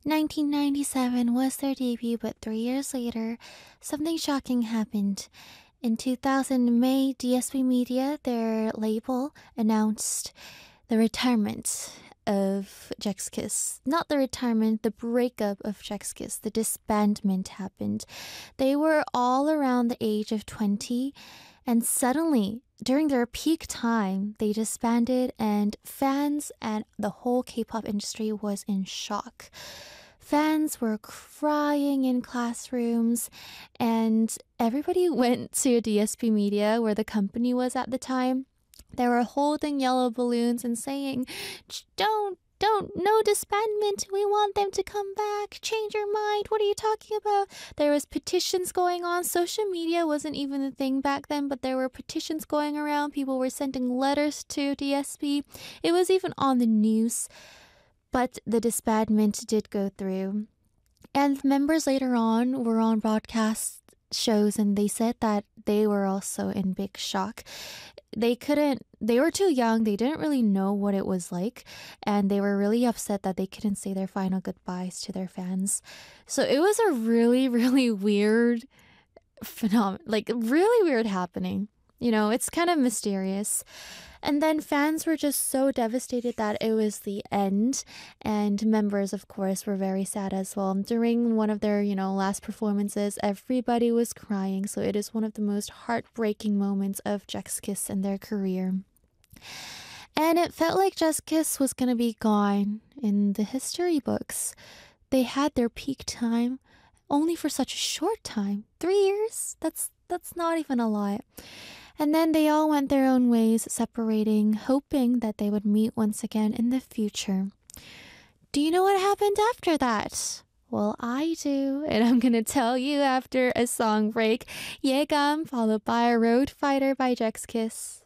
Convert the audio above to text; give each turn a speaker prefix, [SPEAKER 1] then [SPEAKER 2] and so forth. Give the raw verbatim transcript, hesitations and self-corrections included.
[SPEAKER 1] nineteen ninety-seven was their debut, but three years later, something shocking happened. In two thousand May, D S P Media, their label, announced the retirement of Jack's Kiss. Not the retirement, the breakup of Jack's Kiss. The disbandment happened. They were all around the age of twenty, and suddenly, during their peak time, they disbanded, and fans and the whole K-pop industry was in shock. Fans were crying in classrooms, and everybody went to D S P Media, where the company was at the time. They were holding yellow balloons and saying, don't, don't, no disbandment. We want them to come back. Change your mind. What are you talking about? There was petitions going on. Social media wasn't even a thing back then, but there were petitions going around. People were sending letters to D S P. It was even on the news. But the disbandment did go through. And members later on were on broadcast shows, and they said that they were also in big shock. They couldn't, they were too young, they didn't really know what it was like, and they were really upset that they couldn't say their final goodbyes to their fans. So it was a really, really weird phenomenon, like really weird happening. You know, it's kind of mysterious. And then fans were just so devastated that it was the end. And members, of course, were very sad as well. During one of their, you know, last performances, everybody was crying. So it is one of the most heartbreaking moments of Jack's Kiss in their career. And it felt like Jack's Kiss was going to be gone in the history books. They had their peak time only for such a short time. Three years? That's, that's not even a lot. And then they all went their own ways, separating, hoping that they would meet once again in the future. Do you know what happened after that? Well, I do, and I'm gonna tell you after a song break. 예감, followed by Road Fighter by Jack's Kiss.